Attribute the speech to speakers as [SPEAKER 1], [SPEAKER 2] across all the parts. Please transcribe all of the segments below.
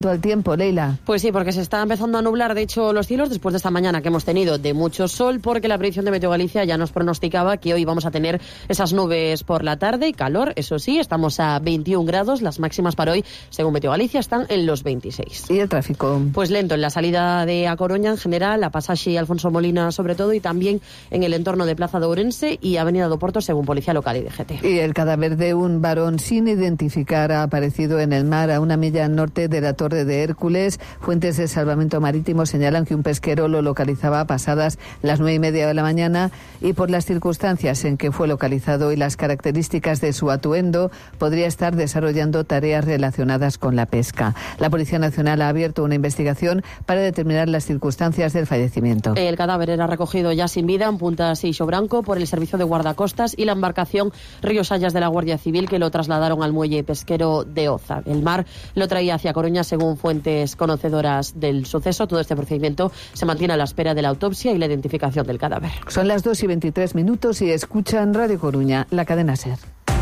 [SPEAKER 1] Todo el tiempo, Leila.
[SPEAKER 2] Pues sí, porque se está empezando a nublar, de hecho, los cielos después de esta mañana que hemos tenido de mucho sol, porque la predicción de Meteo Galicia ya nos pronosticaba que hoy vamos a tener esas nubes por la tarde y calor, eso sí, estamos a 21 grados, las máximas para hoy, según Meteo Galicia, están en los 26.
[SPEAKER 1] ¿Y el tráfico?
[SPEAKER 2] Pues lento en la salida de A Coruña en general, a Pasaxe y Alfonso Molina sobre todo, y también en el entorno de Plaza de Ourense y Avenida do Porto, según Policía Local y DGT.
[SPEAKER 1] Y el cadáver de un varón sin identificar ha aparecido en el mar a una milla al norte de la Torre de Hércules. Fuentes de salvamento marítimo señalan que un pesquero lo localizaba pasadas las 9:30 de la mañana y por las circunstancias en que fue localizado y las características de su atuendo podría estar desarrollando tareas relacionadas con la pesca. La Policía Nacional ha abierto una investigación para determinar las circunstancias del fallecimiento.
[SPEAKER 2] El cadáver era recogido ya sin vida en Punta Seixo Branco por el Servicio de Guardacostas y la embarcación Ríos Hayas de la Guardia Civil, que lo trasladaron al muelle pesquero de Oza. El mar lo traía hacia Coruña, según fuentes conocedoras del suceso. Todo este procedimiento se mantiene a la espera de la autopsia y la identificación del cadáver.
[SPEAKER 1] Son las 2:23 y escuchan Radio Coruña, la cadena SER.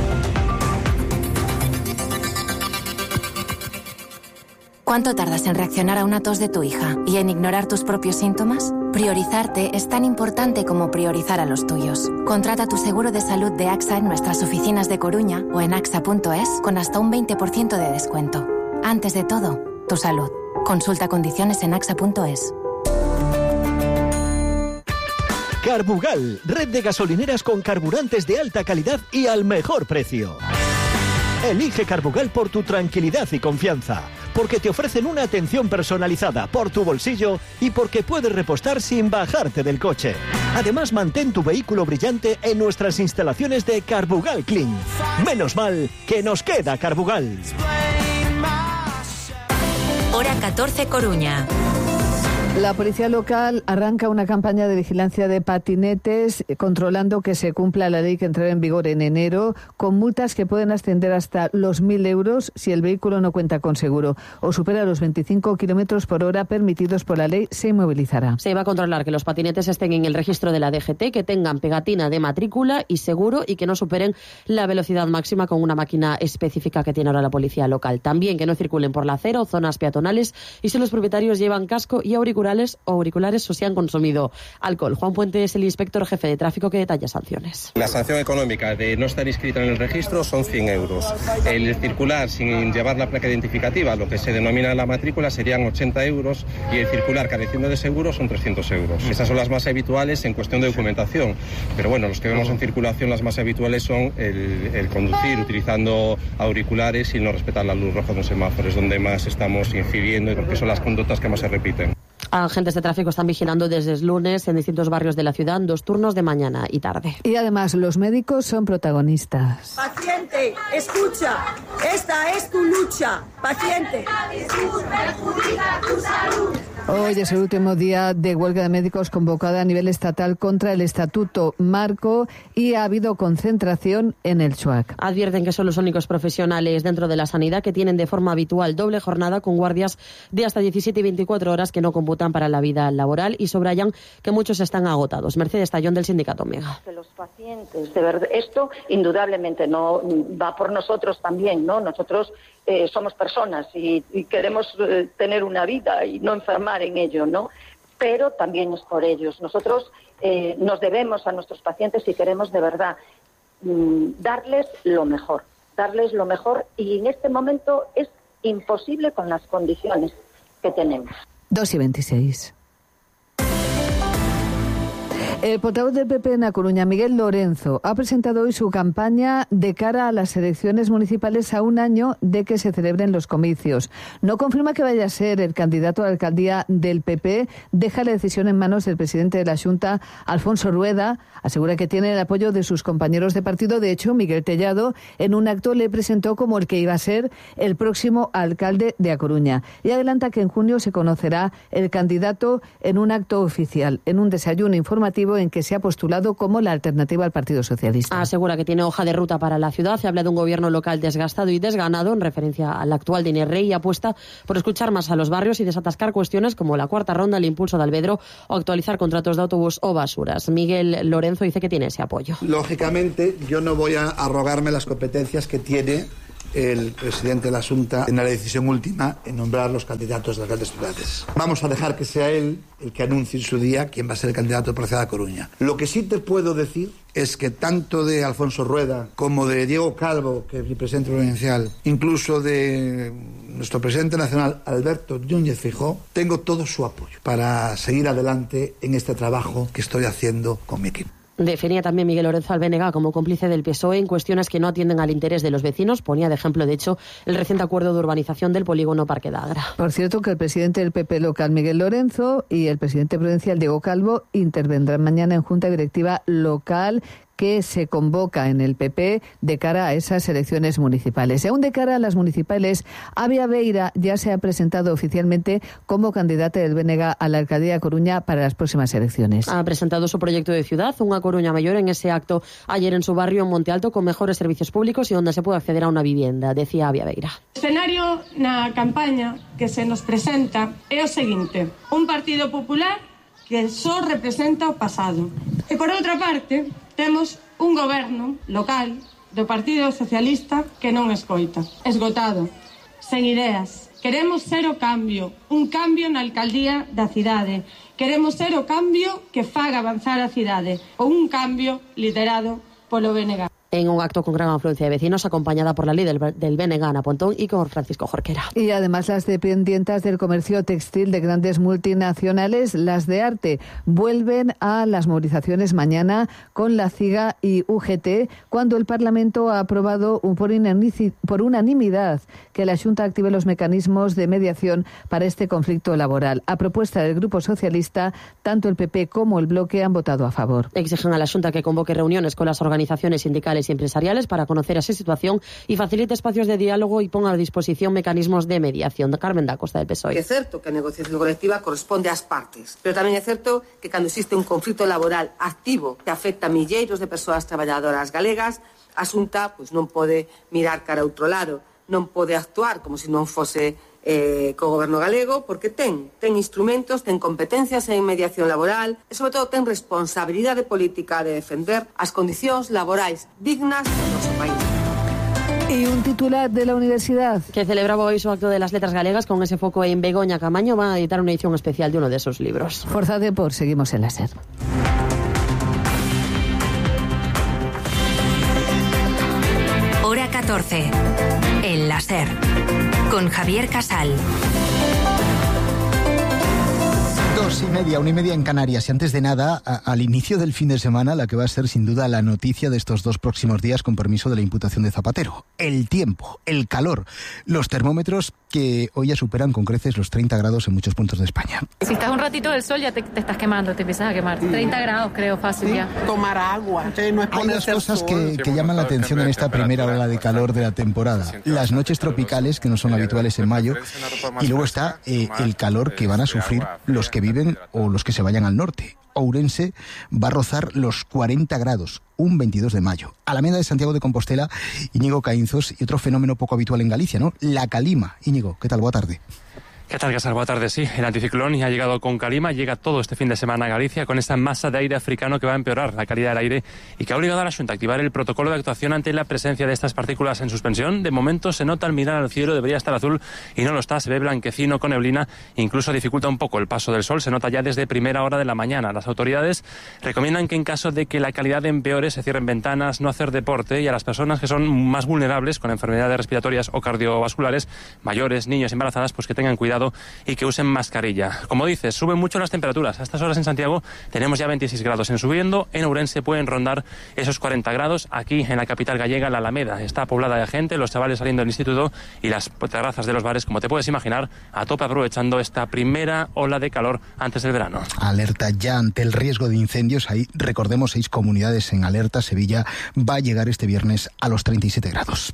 [SPEAKER 3] ¿Cuánto tardas en reaccionar a una tos de tu hija y en ignorar tus propios síntomas? Priorizarte es tan importante como priorizar a los tuyos. Contrata tu seguro de salud de AXA en nuestras oficinas de Coruña o en axa.es con hasta un 20% de descuento. Antes de todo, tu salud. Consulta condiciones en axa.es.
[SPEAKER 4] Carbugal, red de gasolineras con carburantes de alta calidad y al mejor precio. Elige Carbugal por tu tranquilidad y confianza, porque te ofrecen una atención personalizada por tu bolsillo y porque puedes repostar sin bajarte del coche. Además, mantén tu vehículo brillante en nuestras instalaciones de Carbugal Clean. Menos mal que nos queda Carbugal.
[SPEAKER 5] Hora 14 Coruña.
[SPEAKER 1] La policía local arranca una campaña de vigilancia de patinetes, controlando que se cumpla la ley que entrará en vigor en enero, con multas que pueden ascender hasta los 1.000 euros si el vehículo no cuenta con seguro o supera los 25 kilómetros por hora permitidos por la ley, se inmovilizará.
[SPEAKER 2] Se va a controlar que los patinetes estén en el registro de la DGT, que tengan pegatina de matrícula y seguro y que no superen la velocidad máxima con una máquina específica que tiene ahora la policía local. También que no circulen por la acera o zonas peatonales y si los propietarios llevan casco y auriculares o si han consumido alcohol. Juan Puente es el inspector jefe de tráfico que detalla sanciones.
[SPEAKER 6] La sanción económica de no estar inscrito en el registro son 100 euros. El circular sin llevar la placa identificativa, lo que se denomina la matrícula, serían 80 euros y el circular careciendo de seguro son 300 euros. Estas son las más habituales en cuestión de documentación, pero bueno, los que vemos en circulación, las más habituales son el conducir utilizando auriculares y no respetar la luz roja de un semáforo, es donde más estamos incidiendo y porque son las conductas que más se repiten.
[SPEAKER 2] Agentes de tráfico están vigilando desde el lunes en distintos barrios de la ciudad en 2 turnos de mañana y tarde.
[SPEAKER 1] Y además los médicos son protagonistas.
[SPEAKER 7] Paciente, escucha, esta es tu lucha. Paciente.
[SPEAKER 1] Hoy es el último día de huelga de médicos convocada a nivel estatal contra el Estatuto Marco y ha habido concentración en el CHUAC.
[SPEAKER 2] Advierten que son los únicos profesionales dentro de la sanidad que tienen de forma habitual doble jornada con guardias de hasta 17 y 24 horas que no computan para la vida laboral y subrayan que muchos están agotados. Mercedes Tallón del sindicato Omega.
[SPEAKER 8] De los pacientes, de verdad, esto indudablemente no va por nosotros también, ¿no? Nosotros somos personas y queremos tener una vida y no enfermar en ello, ¿no? Pero también es por ellos. Nosotros nos debemos a nuestros pacientes y queremos de verdad darles lo mejor y en este momento es imposible con las condiciones que tenemos.
[SPEAKER 1] 2:26. El portavoz del PP en A Coruña, Miguel Lorenzo, ha presentado hoy su campaña de cara a las elecciones municipales a un año de que se celebren los comicios. No confirma que vaya a ser el candidato a la alcaldía del PP, deja la decisión en manos del presidente de la Xunta, Alfonso Rueda. Asegura que tiene el apoyo de sus compañeros de partido. De hecho, Miguel Tellado en un acto le presentó como el que iba a ser el próximo alcalde de A Coruña. Y adelanta que en junio se conocerá el candidato en un acto oficial, en un desayuno informativo en que se ha postulado como la alternativa al Partido Socialista.
[SPEAKER 2] Asegura que tiene hoja de ruta para la ciudad. Se habla de un gobierno local desgastado y desganado en referencia al actual de Inés Rey y apuesta por escuchar más a los barrios y desatascar cuestiones como la cuarta ronda, el impulso de Alvedro o actualizar contratos de autobús o basuras. Miguel Lorenzo dice que tiene ese apoyo.
[SPEAKER 9] Lógicamente, yo no voy a arrogarme las competencias que tiene el presidente de la Xunta en la decisión última en nombrar los candidatos de las grandes ciudades. Vamos a dejar que sea él el que anuncie en su día quién va a ser el candidato por la ciudad de Coruña. Lo que sí te puedo decir es que tanto de Alfonso Rueda como de Diego Calvo, que es mi presidente provincial, incluso de nuestro presidente nacional, Alberto Núñez Feijóo, tengo todo su apoyo para seguir adelante en este trabajo que estoy haciendo con mi equipo.
[SPEAKER 2] Definía también Miguel Lorenzo al BNG como cómplice del PSOE en cuestiones que no atienden al interés de los vecinos. Ponía de ejemplo, de hecho, el reciente acuerdo de urbanización del polígono Parque d'Agra.
[SPEAKER 1] Por cierto, que el presidente del PP local, Miguel Lorenzo, y el presidente provincial, Diego Calvo, intervendrán mañana en Junta Directiva Local que se convoca en el PP de cara a esas elecciones municipales. Y aún de cara a las municipales, Avia Beira ya se ha presentado oficialmente como candidata del BNG a la alcaldía de Coruña para las próximas elecciones.
[SPEAKER 2] Ha presentado su proyecto de ciudad, Unha Coruña Mayor, en ese acto ayer en su barrio, en Monte Alto, con mejores servicios públicos y donde se puede acceder a una vivienda, decía Avia Beira.
[SPEAKER 10] O escenario na campaña que se nos presenta é o seguinte: un Partido Popular que só representa o pasado. E por outra parte, temos un goberno local do Partido Socialista que non escoita, esgotado, sen ideas. Queremos ser o cambio, un cambio na alcaldía da cidade. Queremos ser o cambio que faga avanzar a cidade, ou un cambio liderado polo BNG.
[SPEAKER 2] En un acto con gran afluencia de vecinos, acompañada por la líder del BNG, Ana Pontón, y con Francisco Jorquera.
[SPEAKER 1] Y además las dependientes del comercio textil de grandes multinacionales, las de arte, vuelven a las movilizaciones mañana con la CIGA y UGT, cuando el Parlamento ha aprobado por unanimidad que la Xunta active los mecanismos de mediación para este conflicto laboral. A propuesta del Grupo Socialista, tanto el PP como el Bloque han votado a favor.
[SPEAKER 2] Exigen a la Xunta que convoque reuniones con las organizaciones sindicales y empresariales para conocer esa situación y facilite espacios de diálogo y ponga a disposición mecanismos de mediación. Carmen da Costa, del PSOE.
[SPEAKER 11] É certo que a negociación colectiva corresponde ás partes, pero tamén é certo que cando existe un conflito laboral activo que afecta a milleiros de persoas traballadoras galegas, a Xunta non pode mirar cara a outro lado, non pode actuar como se non fose co goberno galego, porque ten instrumentos, ten competencias en mediación laboral e, sobre todo, ten responsabilidade política de defender as condicións laborais dignas do noso país.
[SPEAKER 1] Y un titular de la universidad
[SPEAKER 2] que celebraba hoy su acto de las letras galegas con ese foco en Begoña Camaño, va a editar una edición especial de uno de sus libros.
[SPEAKER 1] Forza Depor, seguimos en la SER.
[SPEAKER 5] Hora 14. En la SER. Con Javier Casal.
[SPEAKER 12] 2:30, 1:30 en Canarias. Y antes de nada, al inicio del fin de semana, la que va a ser sin duda la noticia de estos 2 próximos días, con permiso de la imputación de Zapatero. El tiempo, el calor, los termómetros que hoy ya superan con creces los 30 grados en muchos puntos de España.
[SPEAKER 13] Si estás un ratito del sol ya te estás quemando, te empiezas a quemar. 30 grados creo fácil ya.
[SPEAKER 14] Tomar agua, no es
[SPEAKER 12] Hay dos cosas que llaman la atención en esta primera ola de calor de la temporada. Las noches tropicales, que no son habituales en mayo, y luego está el calor que van a sufrir los que viven o los que se vayan al norte. Ourense va a rozar los 40 grados, un 22 de mayo. Alameda de Santiago de Compostela, Íñigo Caínzos, y otro fenómeno poco habitual en Galicia, ¿no? La calima. Íñigo, ¿qué tal? Boa tarde.
[SPEAKER 15] ¿Qué tal, Casal? Buenas tardes. Sí, el anticiclón ya ha llegado con calima, llega todo este fin de semana a Galicia con esa masa de aire africano que va a empeorar la calidad del aire y que ha obligado a la Xunta a activar el protocolo de actuación ante la presencia de estas partículas en suspensión. De momento se nota al mirar al cielo, debería estar azul y no lo está, se ve blanquecino con neblina, incluso dificulta un poco el paso del sol, se nota ya desde primera hora de la mañana. Las autoridades recomiendan que en caso de que la calidad empeore se cierren ventanas, no hacer deporte, y a las personas que son más vulnerables con enfermedades respiratorias o cardiovasculares, mayores, niños, embarazadas, pues que tengan cuidado y que usen mascarilla. Como dices, suben mucho las temperaturas. A estas horas en Santiago tenemos ya 26 grados en Subiendo. En Ourense pueden rondar esos 40 grados. Aquí en la capital gallega, la Alameda está poblada de gente, los chavales saliendo del instituto y las terrazas de los bares, como te puedes imaginar, a tope aprovechando esta primera ola de calor antes del verano.
[SPEAKER 12] Alerta ya ante el riesgo de incendios. Ahí, recordemos, 6 comunidades en alerta. Sevilla va a llegar este viernes a los 37 grados.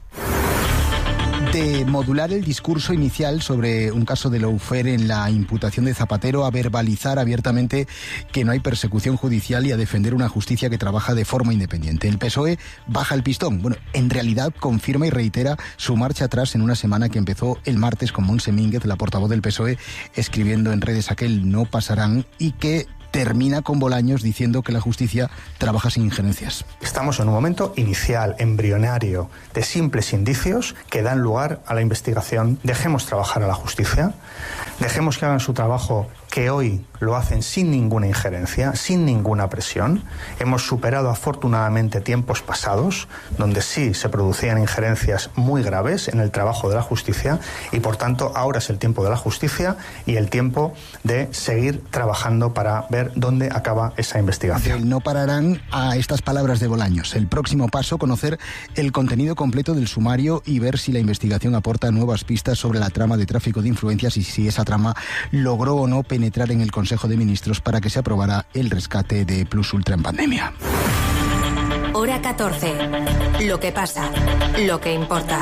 [SPEAKER 12] De modular el discurso inicial sobre un caso de lawfare en la imputación de Zapatero a verbalizar abiertamente que no hay persecución judicial y a defender una justicia que trabaja de forma independiente. El PSOE baja el pistón. Bueno, en realidad confirma y reitera su marcha atrás en una semana que empezó el martes con Montse Mínguez, la portavoz del PSOE, escribiendo en redes aquel no pasarán, y que termina con Bolaños diciendo que la justicia trabaja sin injerencias.
[SPEAKER 14] Estamos en un momento inicial, embrionario, de simples indicios que dan lugar a la investigación. Dejemos trabajar a la justicia, dejemos que hagan su trabajo, que hoy lo hacen sin ninguna injerencia, sin ninguna presión. Hemos superado afortunadamente tiempos pasados donde sí se producían injerencias muy graves en el trabajo de la justicia y por tanto ahora es el tiempo de la justicia y el tiempo de seguir trabajando para ver dónde acaba esa investigación.
[SPEAKER 12] No pararán a estas palabras de Bolaños. El próximo paso, conocer el contenido completo del sumario y ver si la investigación aporta nuevas pistas sobre la trama de tráfico de influencias y si esa trama logró o no penetrar en el Consejo de Ministros para que se aprobara el rescate de Plus Ultra en pandemia.
[SPEAKER 5] Hora 14. Lo que pasa, lo que importa.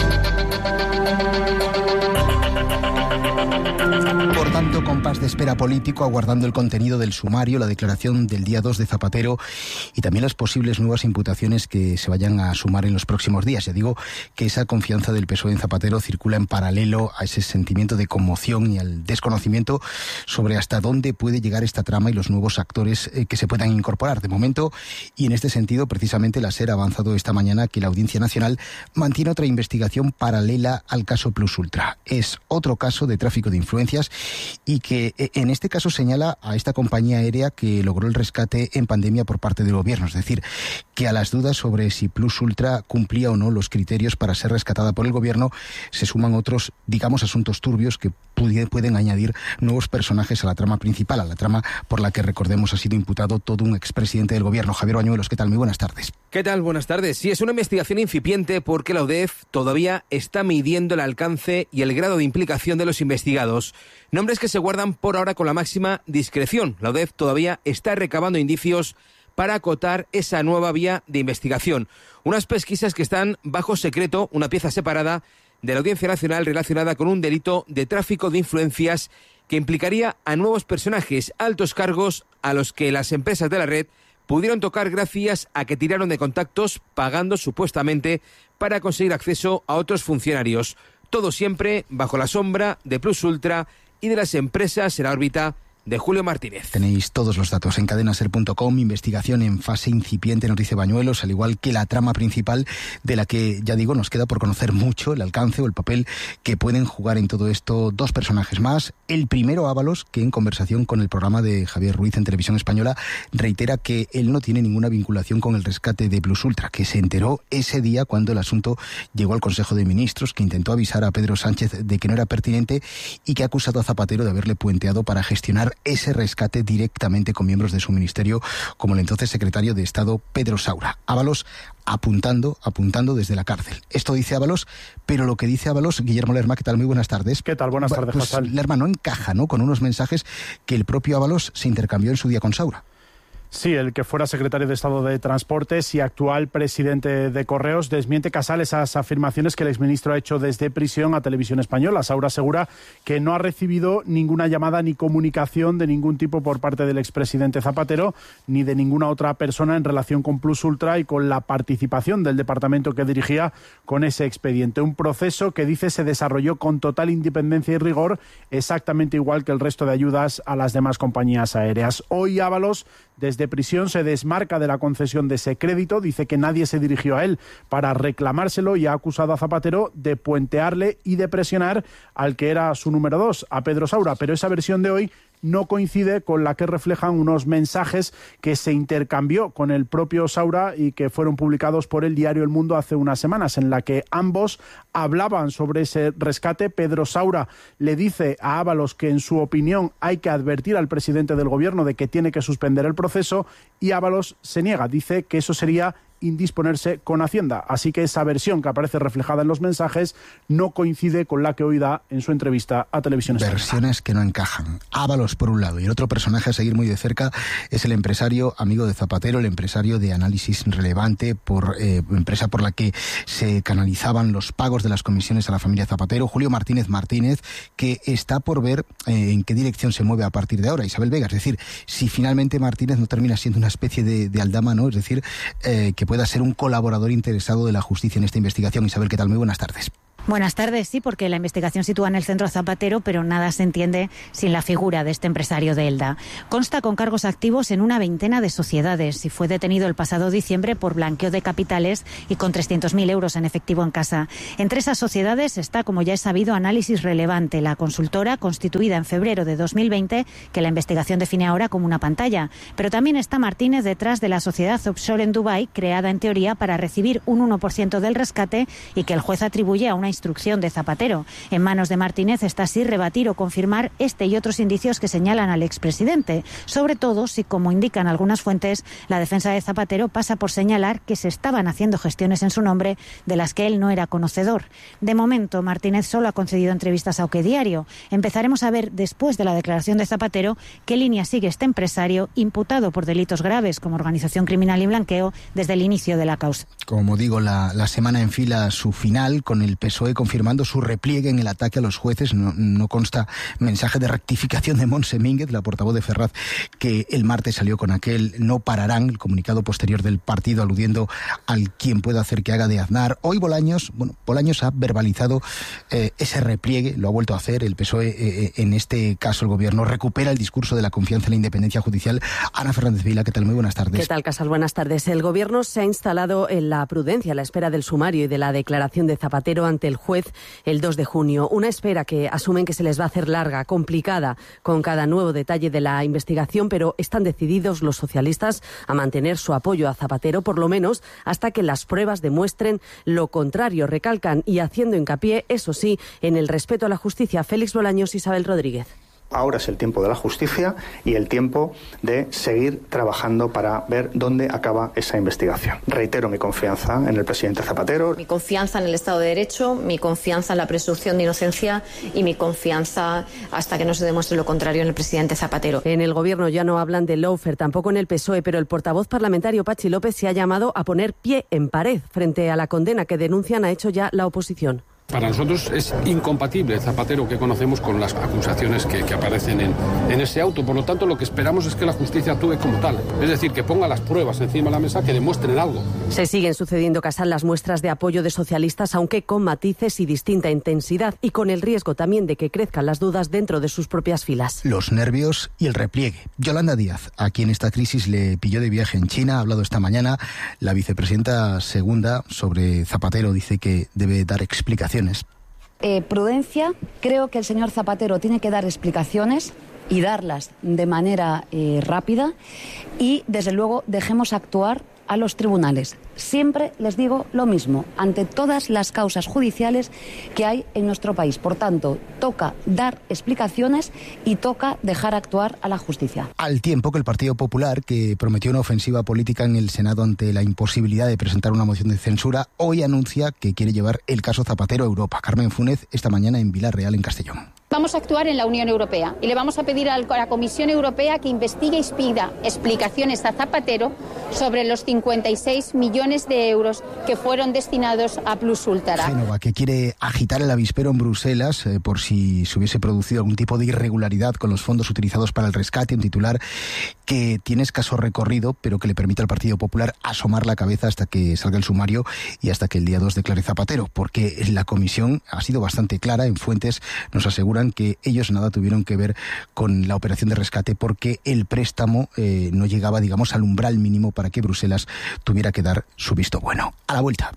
[SPEAKER 12] Por tanto, compás de espera político, aguardando el contenido del sumario, la declaración del día 2 de Zapatero y también las posibles nuevas imputaciones que se vayan a sumar en los próximos días. Ya digo que esa confianza del PSOE en Zapatero circula en paralelo a ese sentimiento de conmoción y al desconocimiento sobre hasta dónde puede llegar esta trama y los nuevos actores que se puedan incorporar. De momento, y en este sentido, precisamente la SER ha avanzado esta mañana que la Audiencia Nacional mantiene otra investigación paralela al caso Plus Ultra. Es otro caso de tráfico de influencias y que en este caso señala a esta compañía aérea que logró el rescate en pandemia por parte del gobierno. Es decir, que a las dudas sobre si Plus Ultra cumplía o no los criterios para ser rescatada por el gobierno se suman otros, digamos, asuntos turbios que pueden añadir nuevos personajes a la trama principal, a la trama por la que, recordemos, ha sido imputado todo un expresidente del gobierno. Javier Bañuelos, ¿qué tal? Muy buenas tardes.
[SPEAKER 16] ¿Qué tal? Buenas tardes. Sí, es una investigación incipiente porque la UDEF todavía está midiendo el alcance y el grado de implicación de los investigados. Nombres que se guardan por ahora con la máxima discreción. La UDEF todavía está recabando indicios para acotar esa nueva vía de investigación. Unas pesquisas que están bajo secreto, una pieza separada de la Audiencia Nacional relacionada con un delito de tráfico de influencias que implicaría a nuevos personajes, altos cargos a los que las empresas de la red pudieron tocar gracias a que tiraron de contactos pagando supuestamente para conseguir acceso a otros funcionarios. Todo siempre bajo la sombra de Plus Ultra y de las empresas en la órbita de Julio Martínez.
[SPEAKER 12] Tenéis todos los datos en cadenaser.com, investigación en fase incipiente, nos dice Bañuelos, al igual que la trama principal de la que, ya digo, nos queda por conocer mucho el alcance o el papel que pueden jugar en todo esto dos personajes más. El primero, Ábalos, que en conversación con el programa de Javier Ruiz en Televisión Española reitera que él no tiene ninguna vinculación con el rescate de Plus Ultra, que se enteró ese día cuando el asunto llegó al Consejo de Ministros, que intentó avisar a Pedro Sánchez de que no era pertinente y que ha acusado a Zapatero de haberle puenteado para gestionar ese rescate directamente con miembros de su ministerio, como el entonces secretario de Estado Pedro Saura. Ábalos apuntando desde la cárcel. Esto dice Ábalos, pero lo que dice Ábalos, Guillermo Lerma, ¿qué tal? Muy buenas tardes.
[SPEAKER 17] ¿Qué tal? Buenas tardes,
[SPEAKER 12] pues,
[SPEAKER 17] Hassan.
[SPEAKER 12] Lerma, no encaja, ¿no?, con unos mensajes que el propio Ábalos se intercambió en su día con Saura.
[SPEAKER 17] Sí, el que fuera secretario de Estado de Transportes y actual presidente de Correos desmiente Casal esas afirmaciones que el exministro ha hecho desde prisión a Televisión Española. Saura asegura que no ha recibido ninguna llamada ni comunicación de ningún tipo por parte del expresidente Zapatero ni de ninguna otra persona en relación con Plus Ultra y con la participación del departamento que dirigía con ese expediente. Un proceso que dice se desarrolló con total independencia y rigor, exactamente igual que el resto de ayudas a las demás compañías aéreas. Hoy Ábalos, desde prisión, se desmarca de la concesión de ese crédito, dice que nadie se dirigió a él para reclamárselo y ha acusado a Zapatero de puentearle y de presionar al que era su número 2, a Pedro Saura. Pero esa versión de hoy no coincide con la que reflejan unos mensajes que se intercambió con el propio Saura y que fueron publicados por el diario El Mundo hace unas semanas, en la que ambos hablaban sobre ese rescate. Pedro Saura le dice a Ábalos que, en su opinión, hay que advertir al presidente del gobierno de que tiene que suspender el proceso, y Ábalos se niega, dice que eso sería indisponerse con Hacienda. Así que esa versión que aparece reflejada en los mensajes no coincide con la que hoy da en su entrevista a Televisión Española.
[SPEAKER 12] Versiones que no encajan. Ábalos por un lado, y el otro personaje a seguir muy de cerca es el empresario amigo de Zapatero, el empresario de Análisis Relevante, empresa por la que se canalizaban los pagos de las comisiones a la familia Zapatero, Julio Martínez, que está por ver en qué dirección se mueve a partir de ahora. Isabel Vega, es decir, si finalmente Martínez no termina siendo una especie de aldama, ¿no? Es decir, que pueda ser un colaborador interesado de la justicia en esta investigación. Isabel, ¿qué tal? Muy buenas tardes.
[SPEAKER 18] Buenas tardes. Sí, porque la investigación sitúa en el centro a Zapatero, pero nada se entiende sin la figura de este empresario de Elda. Consta con cargos activos en una veintena de sociedades y fue detenido el pasado diciembre por blanqueo de capitales y con 300.000 euros en efectivo en casa. Entre esas sociedades está, como ya es sabido, Análisis Relevante, la consultora constituida en febrero de 2020, que la investigación define ahora como una pantalla. Pero también está Martínez detrás de la sociedad offshore en Dubái, creada en teoría para recibir un 1% del rescate y que el juez atribuye a una instrucción de Zapatero. En manos de Martínez está así rebatir o confirmar este y otros indicios que señalan al expresidente, sobre todo si, como indican algunas fuentes, la defensa de Zapatero pasa por señalar que se estaban haciendo gestiones en su nombre de las que él no era conocedor. De momento, Martínez solo ha concedido entrevistas a OK Diario. Empezaremos a ver, después de la declaración de Zapatero, qué línea sigue este empresario imputado por delitos graves como organización criminal y blanqueo desde el inicio de la causa.
[SPEAKER 12] Como digo, la semana enfila su final con el PSOE confirmando su repliegue en el ataque a los jueces. No consta mensaje de rectificación de Montse Mínguez, la portavoz de Ferraz, que el martes salió con aquel "no pararán", el comunicado posterior del partido aludiendo al "quien pueda hacer que haga" de Aznar. Hoy Bolaños ha verbalizado ese repliegue, lo ha vuelto a hacer. El PSOE, en este caso el gobierno, recupera el discurso de la confianza en la independencia judicial. Ana Fernández Vila, ¿qué tal? Muy buenas tardes.
[SPEAKER 19] ¿Qué tal, Casal? Buenas tardes. El gobierno se ha instalado en la prudencia a la espera del sumario y de la declaración de Zapatero ante el juez el 2 de junio. Una espera que asumen que se les va a hacer larga, complicada, con cada nuevo detalle de la investigación, pero están decididos los socialistas a mantener su apoyo a Zapatero, por lo menos hasta que las pruebas demuestren lo contrario. Recalcan, y haciendo hincapié, eso sí, en el respeto a la justicia. Félix Bolaños, Isabel Rodríguez.
[SPEAKER 14] Ahora es el tiempo de la justicia y el tiempo de seguir trabajando para ver dónde acaba esa investigación. Reitero mi confianza en el presidente Zapatero.
[SPEAKER 20] Mi confianza en el Estado de Derecho, mi confianza en la presunción de inocencia y mi confianza hasta que no se demuestre lo contrario en el presidente Zapatero.
[SPEAKER 19] En el gobierno ya no hablan de lawfare, tampoco en el PSOE, pero el portavoz parlamentario Patxi López se ha llamado a poner pie en pared frente a la condena que denuncian ha hecho ya la oposición.
[SPEAKER 21] Para nosotros es incompatible el Zapatero que conocemos con las acusaciones que aparecen en ese auto. Por lo tanto, lo que esperamos es que la justicia actúe como tal. Es decir, que ponga las pruebas encima de la mesa que demuestren algo.
[SPEAKER 19] Se siguen sucediendo, Casal, las muestras de apoyo de socialistas, aunque con matices y distinta intensidad, y con el riesgo también de que crezcan las dudas dentro de sus propias filas.
[SPEAKER 12] Los nervios y el repliegue. Yolanda Díaz, a quien esta crisis le pilló de viaje en China, ha hablado esta mañana. La vicepresidenta segunda sobre Zapatero dice que debe dar explicaciones.
[SPEAKER 22] Prudencia, creo que el señor Zapatero tiene que dar explicaciones y darlas de manera rápida y, desde luego, dejemos actuar a los tribunales. Siempre les digo lo mismo, ante todas las causas judiciales que hay en nuestro país. Por tanto, toca dar explicaciones y toca dejar actuar a la justicia.
[SPEAKER 12] Al tiempo que el Partido Popular, que prometió una ofensiva política en el Senado ante la imposibilidad de presentar una moción de censura, hoy anuncia que quiere llevar el caso Zapatero a Europa. Carmen Fúnez, esta mañana en Villarreal, en Castellón.
[SPEAKER 23] Vamos a actuar en la Unión Europea y le vamos a pedir a la Comisión Europea que investigue y pida explicaciones a Zapatero sobre los 56 millones de euros que fueron destinados a Plus Ultra.
[SPEAKER 12] Génova, que quiere agitar el avispero en Bruselas por si se hubiese producido algún tipo de irregularidad con los fondos utilizados para el rescate. Un titular que tiene escaso recorrido, pero que le permite al Partido Popular asomar la cabeza hasta que salga el sumario y hasta que el día 2 declare Zapatero, porque la comisión ha sido bastante clara. En fuentes nos aseguran que ellos nada tuvieron que ver con la operación de rescate porque el préstamo no llegaba, digamos, al umbral mínimo para que Bruselas tuviera que dar su visto bueno. A la vuelta.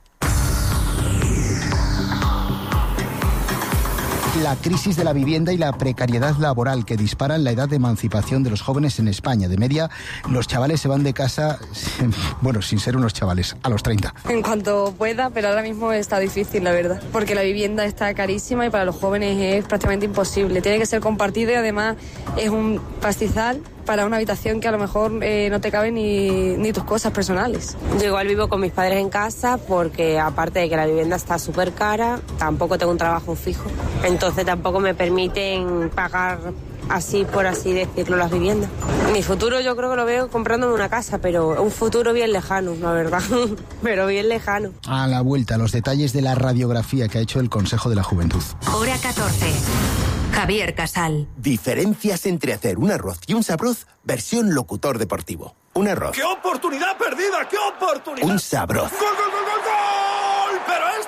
[SPEAKER 12] La crisis de la vivienda y la precariedad laboral que disparan la edad de emancipación de los jóvenes en España. De media, los chavales se van de casa, bueno, sin ser unos chavales, a los 30.
[SPEAKER 24] En cuanto pueda, pero ahora mismo está difícil, la verdad, porque la vivienda está carísima y para los jóvenes es prácticamente imposible. Tiene que ser compartido y además es un pastizal para una habitación que a lo mejor no te caben ni tus cosas personales.
[SPEAKER 25] Yo igual vivo con mis padres en casa porque aparte de que la vivienda está súper cara, tampoco tengo un trabajo fijo. Entonces tampoco me permiten pagar así, por así decirlo, las viviendas. Mi futuro yo creo que lo veo comprándome una casa, pero un futuro bien lejano, la verdad, pero bien lejano.
[SPEAKER 12] A la vuelta, los detalles de la radiografía que ha hecho el Consejo de la Juventud.
[SPEAKER 5] Hora 14. Javier Casal.
[SPEAKER 26] Diferencias entre hacer un arroz y un sabroz versión locutor deportivo. Un arroz.
[SPEAKER 27] ¡Qué oportunidad perdida! ¡Qué oportunidad!
[SPEAKER 26] Un sabroz.
[SPEAKER 27] ¡Gol, gol, gol, gol, gol! ¡Pero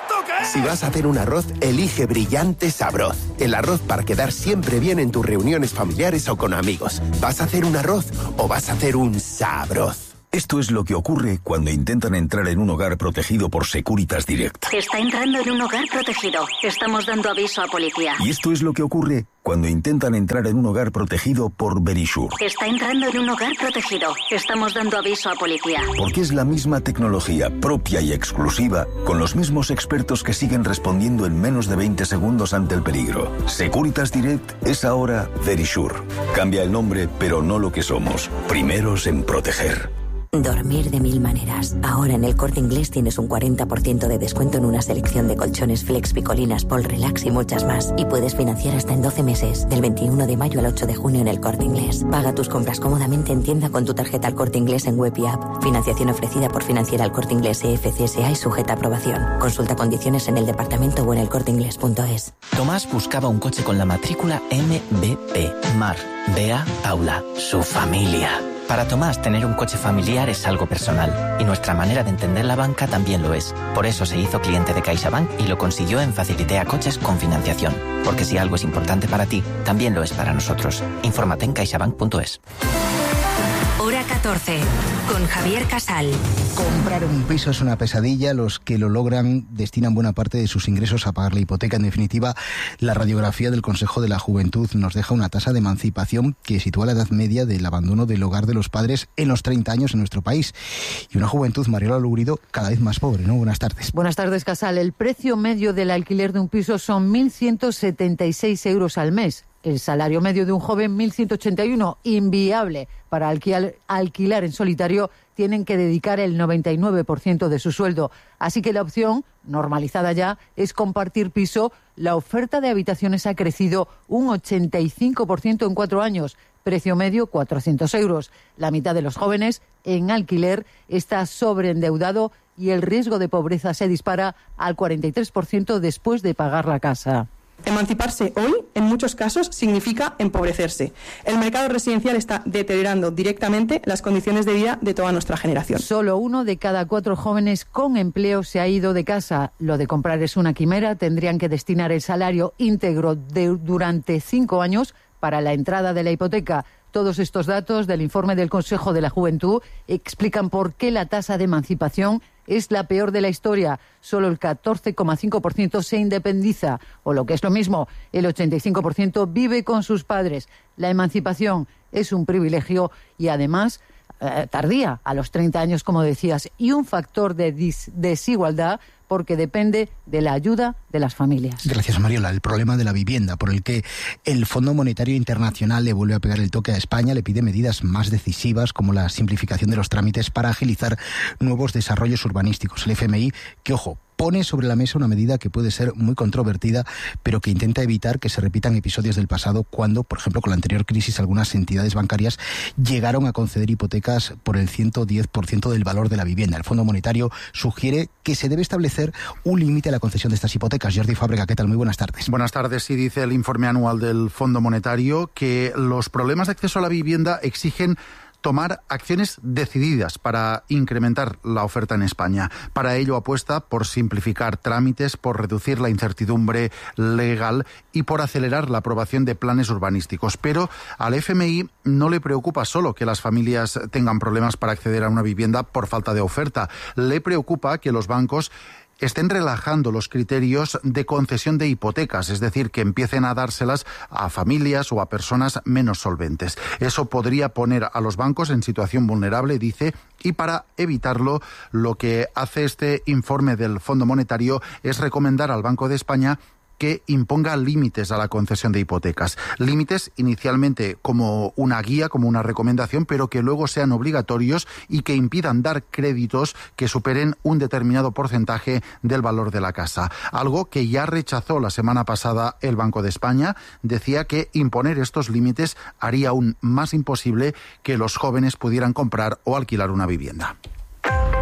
[SPEAKER 26] Si vas a hacer un arroz, elige Brillante Sabroz. El arroz para quedar siempre bien en tus reuniones familiares o con amigos. ¿Vas a hacer un arroz o vas a hacer un sabroz?
[SPEAKER 3] Esto es lo que ocurre cuando intentan entrar en un hogar protegido por Securitas Direct.
[SPEAKER 4] Está entrando en un hogar protegido. Estamos dando aviso a policía.
[SPEAKER 3] Y esto es lo que ocurre cuando intentan entrar en un hogar protegido por Verisure.
[SPEAKER 4] Está entrando en un hogar protegido. Estamos dando aviso a policía.
[SPEAKER 3] Porque es la misma tecnología propia y exclusiva, con los mismos expertos que siguen respondiendo en menos de 20 segundos ante el peligro. Securitas Direct es ahora Verisure. Cambia el nombre, pero no lo que somos. Primeros en proteger.
[SPEAKER 6] Dormir de mil maneras. Ahora en El Corte Inglés tienes un 40% de descuento en una selección de colchones Flex, Picolinas, Pol Relax y muchas más. Y puedes financiar hasta en 12 meses, del 21 de mayo al 8 de junio en El Corte Inglés. Paga tus compras cómodamente en tienda con tu tarjeta El Corte Inglés en web y app. Financiación ofrecida por Financiera El Corte Inglés EFCSA y sujeta a aprobación. Consulta condiciones en el departamento o en elcorteinglés.es.
[SPEAKER 7] Tomás buscaba un coche con la matrícula MBP. Mar, Bea, Paula, su familia. Para Tomás, tener un coche familiar es algo personal, y nuestra manera de entender la banca también lo es. Por eso se hizo cliente de CaixaBank y lo consiguió en Facilitea Coches con financiación. Porque si algo es importante para ti, también lo es para nosotros. Infórmate en caixabank.es.
[SPEAKER 5] Hora 14, con Javier Casal.
[SPEAKER 12] Comprar un piso es una pesadilla. Los que lo logran destinan buena parte de sus ingresos a pagar la hipoteca. En definitiva, la radiografía del Consejo de la Juventud nos deja una tasa de emancipación que sitúa la edad media del abandono del hogar de los padres en los 30 años en nuestro país. Y una juventud, Mariola Lugurido, cada vez más pobre, ¿no? Buenas tardes.
[SPEAKER 8] Buenas tardes, Casal. El precio medio del alquiler de un piso son 1.176 euros al mes. El salario medio de un joven, 1.181, inviable. Para alquilar en solitario tienen que dedicar el 99% de su sueldo. Así que la opción, normalizada ya, es compartir piso. La oferta de habitaciones ha crecido un 85% en 4 años. Precio medio, 400 euros. La mitad de los jóvenes en alquiler está sobreendeudado y el riesgo de pobreza se dispara al 43% después de pagar la casa.
[SPEAKER 9] Emanciparse hoy, en muchos casos, significa empobrecerse. El mercado residencial está deteriorando directamente las condiciones de vida de toda nuestra generación.
[SPEAKER 8] Solo 1 de cada 4 jóvenes con empleo se ha ido de casa. Lo de comprar es una quimera. Tendrían que destinar el salario íntegro durante 5 años para la entrada de la hipoteca. Todos estos datos del informe del Consejo de la Juventud explican por qué la tasa de emancipación es la peor de la historia. Solo el 14,5% se independiza, o lo que es lo mismo, el 85% vive con sus padres. La emancipación es un privilegio y además tardía, a los 30 años, como decías, y un factor de desigualdad porque depende de la ayuda de las familias.
[SPEAKER 12] Gracias, Mariola. El problema de la vivienda, por el que el Fondo Monetario Internacional le vuelve a pegar el toque a España, le pide medidas más decisivas como la simplificación de los trámites para agilizar nuevos desarrollos urbanísticos. El FMI, que ojo, pone sobre la mesa una medida que puede ser muy controvertida, pero que intenta evitar que se repitan episodios del pasado cuando, por ejemplo, con la anterior crisis, algunas entidades bancarias llegaron a conceder hipotecas por el 110% del valor de la vivienda. El Fondo Monetario sugiere que se debe establecer un límite a la concesión de estas hipotecas. Jordi Fábrega, ¿qué tal? Muy buenas tardes.
[SPEAKER 27] Buenas tardes. Sí, dice el informe anual del Fondo Monetario que los problemas de acceso a la vivienda exigen tomar acciones decididas para incrementar la oferta en España. Para ello apuesta por simplificar trámites, por reducir la incertidumbre legal y por acelerar la aprobación de planes urbanísticos. Pero al FMI no le preocupa solo que las familias tengan problemas para acceder a una vivienda por falta de oferta. Le preocupa que los bancos estén relajando los criterios de concesión de hipotecas, es decir, que empiecen a dárselas a familias o a personas menos solventes. Eso podría poner a los bancos en situación vulnerable, dice, y para evitarlo, lo que hace este informe del Fondo Monetario es recomendar al Banco de España que imponga límites a la concesión de hipotecas. Límites inicialmente como una guía, como una recomendación, pero que luego sean obligatorios y que impidan dar créditos que superen un determinado porcentaje del valor de la casa. Algo que ya rechazó la semana pasada el Banco de España. Decía que imponer estos límites haría aún más imposible que los jóvenes pudieran comprar o alquilar una vivienda.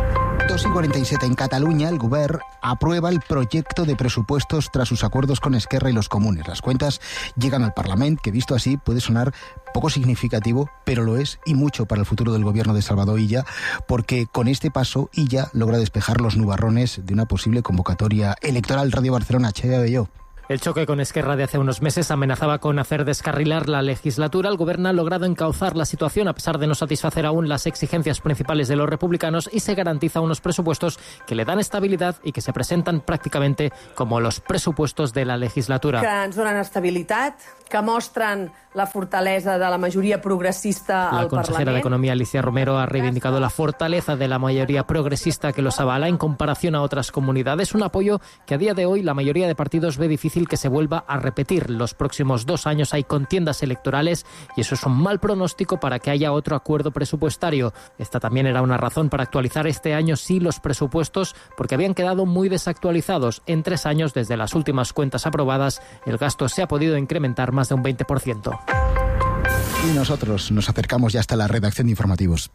[SPEAKER 12] 2:47 en Cataluña, el Govern aprueba el proyecto de presupuestos tras sus acuerdos con Esquerra y los comunes. Las cuentas llegan al Parlamento, que visto así puede sonar poco significativo, pero lo es y mucho para el futuro del gobierno de Salvador Illa, porque con este paso Illa logra despejar los nubarrones de una posible convocatoria electoral. Radio Barcelona, Che Abelló.
[SPEAKER 1] El choque con Esquerra de hace unos meses amenazaba con hacer descarrilar la legislatura. El Gobierno ha logrado encauzar la situación a pesar de no satisfacer aún las exigencias principales de los republicanos y se garantiza unos presupuestos que le dan estabilidad y que se presentan prácticamente como los presupuestos de la legislatura.
[SPEAKER 2] Que ens donen estabilitat, que mostren la fortalesa de la mayoría progresista al Parlament.
[SPEAKER 1] La consejera de Economía, Alicia Romero, ha reivindicado la fortaleza de la mayoría progresista que los avala en comparación a otras comunidades. Un apoyo que a día de hoy la mayoría de partidos ve difícil que se vuelva a repetir. Los próximos 2 años hay contiendas electorales y eso es un mal pronóstico para que haya otro acuerdo presupuestario. Esta también era una razón para actualizar este año sí los presupuestos, porque habían quedado muy desactualizados. En 3 años, desde las últimas cuentas aprobadas, el gasto se ha podido incrementar más de un 20%.
[SPEAKER 12] Y nosotros nos acercamos ya hasta la redacción de informativos.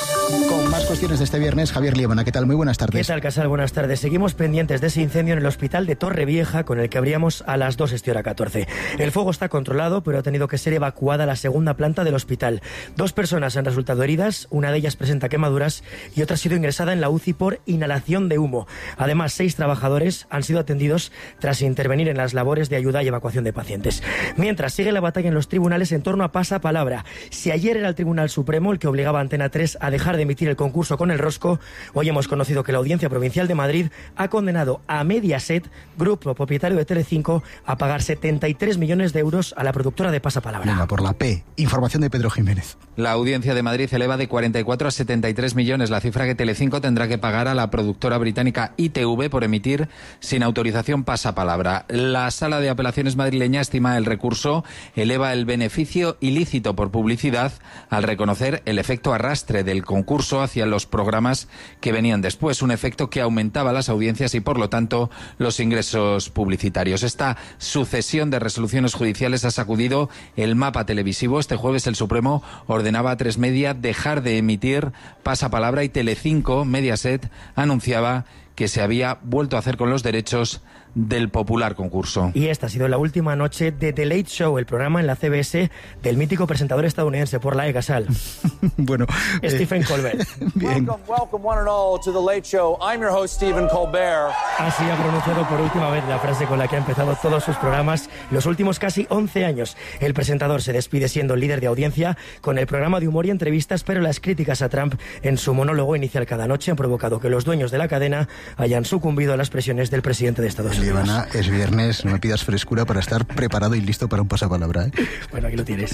[SPEAKER 12] Con más cuestiones de este viernes, Javier Liebana, ¿qué tal? Muy buenas tardes.
[SPEAKER 10] ¿Qué tal, Casal? Buenas tardes. Seguimos pendientes de ese incendio en el hospital de Torrevieja, con el que abríamos a las 2:14. El fuego está controlado, pero ha tenido que ser evacuada la segunda planta del hospital. 2 personas han resultado heridas, una de ellas presenta quemaduras y otra ha sido ingresada en la UCI por inhalación de humo. Además, 6 trabajadores han sido atendidos tras intervenir en las labores de ayuda y evacuación de pacientes. Mientras, sigue la batalla en los tribunales en torno a pasapalabra. Si ayer era el Tribunal Supremo el que obligaba a Antena 3 a dejar de emitir el concurso con el rosco, hoy hemos conocido que la Audiencia Provincial de Madrid ha condenado a Mediaset, grupo propietario de Telecinco, a pagar 73 millones de euros a la productora de Pasapalabra.
[SPEAKER 12] Venga, por la P. Información de Pedro Jiménez.
[SPEAKER 11] La Audiencia de Madrid eleva de 44 a 73 millones la cifra que Telecinco tendrá que pagar a la productora británica ITV por emitir sin autorización Pasapalabra. La Sala de Apelaciones madrileña estima el recurso eleva el beneficio ilícito por publicidad al reconocer el efecto arrastre del concurso hacia los programas que venían después, un efecto que aumentaba las audiencias y, por lo tanto, los ingresos publicitarios. Esta sucesión de resoluciones judiciales ha sacudido el mapa televisivo. Este jueves el Supremo ordenaba a 3 Media dejar de emitir Pasapalabra y Telecinco, Mediaset, anunciaba que se había vuelto a hacer con los derechos del popular concurso.
[SPEAKER 10] Y esta ha sido la última noche de The Late Show, el programa en la CBS del mítico presentador estadounidense por la Casal.
[SPEAKER 12] Bueno,
[SPEAKER 10] Stephen Colbert.
[SPEAKER 12] Bien.
[SPEAKER 13] Welcome one and all to The Late Show. I'm your host, Stephen Colbert.
[SPEAKER 10] Así ha pronunciado por última vez la frase con la que ha empezado todos sus programas los últimos casi 11 años. El presentador se despide siendo el líder de audiencia con el programa de humor y entrevistas, pero las críticas a Trump en su monólogo inicial cada noche han provocado que los dueños de la cadena hayan sucumbido a las presiones del presidente de Estados Unidos.
[SPEAKER 12] Liebana, es viernes, no me pidas frescura para estar preparado y listo para un pasapalabra, ¿eh?
[SPEAKER 10] Bueno, aquí lo tienes.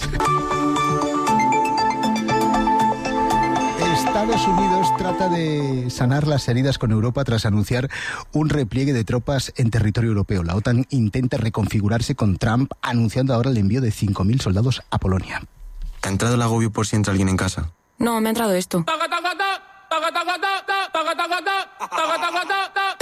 [SPEAKER 12] Estados Unidos trata de sanar las heridas con Europa tras anunciar un repliegue de tropas en territorio europeo. La OTAN intenta reconfigurarse con Trump, anunciando ahora el envío de 5.000 soldados a Polonia.
[SPEAKER 15] ¿Te ha entrado el agobio por si entra alguien en casa?
[SPEAKER 16] No, me ha entrado esto.